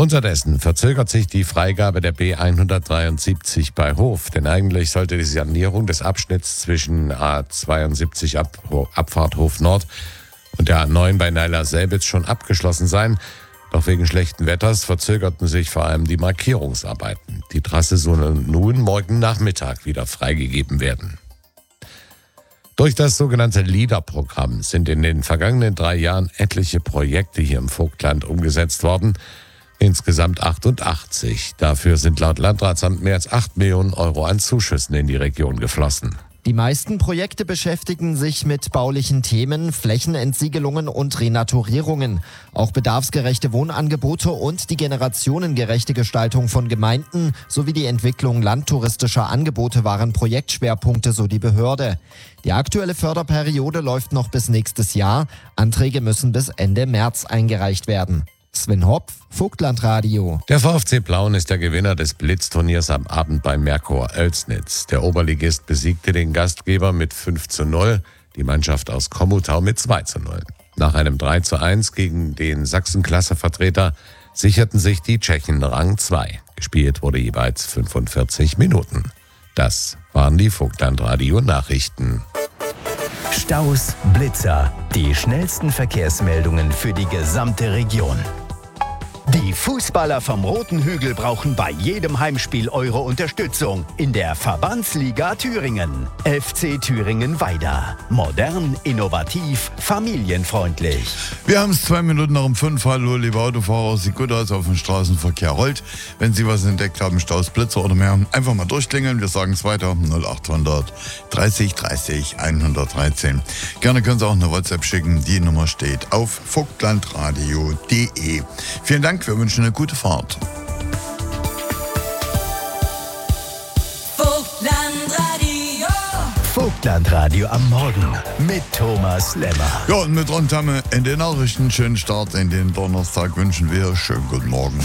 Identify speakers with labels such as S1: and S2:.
S1: Unterdessen verzögert sich die Freigabe der B173 bei Hof, denn eigentlich sollte die Sanierung des Abschnitts zwischen A72 Abfahrt Hof Nord und der A9 bei Neiler-Selbitz schon abgeschlossen sein. Doch wegen schlechten Wetters verzögerten sich vor allem die Markierungsarbeiten. Die Trasse soll nun morgen Nachmittag wieder freigegeben werden. Durch das sogenannte LEADER-Programm sind in den vergangenen 3 Jahren etliche Projekte hier im Vogtland umgesetzt worden. Insgesamt 88. Dafür sind laut Landratsamt mehr als 8 Millionen Euro an Zuschüssen in die Region geflossen.
S2: Die meisten Projekte beschäftigen sich mit baulichen Themen, Flächenentsiegelungen und Renaturierungen. Auch bedarfsgerechte Wohnangebote und die generationengerechte Gestaltung von Gemeinden sowie die Entwicklung landtouristischer Angebote waren Projektschwerpunkte, so die Behörde. Die aktuelle Förderperiode läuft noch bis nächstes Jahr. Anträge müssen bis Ende März eingereicht werden. Sven Hopf, Vogtlandradio.
S1: Der VfC Plauen ist der Gewinner des Blitzturniers am Abend bei Merkur Oelsnitz. Der Oberligist besiegte den Gastgeber mit 5:0, die Mannschaft aus Kommutau mit 2:0. Nach einem 3:1 gegen den Sachsen-Klasse-Vertreter sicherten sich die Tschechen Rang 2. Gespielt wurde jeweils 45 Minuten. Das waren die Vogtlandradio-Nachrichten.
S3: Staus, Blitzer, die schnellsten Verkehrsmeldungen für die gesamte Region. Die Fußballer vom Roten Hügel brauchen bei jedem Heimspiel eure Unterstützung in der Verbandsliga Thüringen. FC Thüringen Weida. Modern, innovativ, familienfreundlich.
S4: Wir haben es 2 Minuten nach um 5. Hallo, liebe Autofahrer, sieht gut aus, auf dem Straßenverkehr rollt. Wenn Sie was entdeckt haben, Staus, Blitzer oder mehr, einfach mal durchklingeln. Wir sagen es weiter, 0800 30 30 113. Gerne können Sie auch eine WhatsApp schicken, die Nummer steht auf vogtlandradio.de. Vielen Dank, wir wünschen eine gute Fahrt.
S3: Vogtlandradio am Morgen mit Thomas Lemmer.
S4: Ja, und mit Rundhamme in den Nachrichten. Schönen Start in den Donnerstag wünschen wir. Schönen guten Morgen.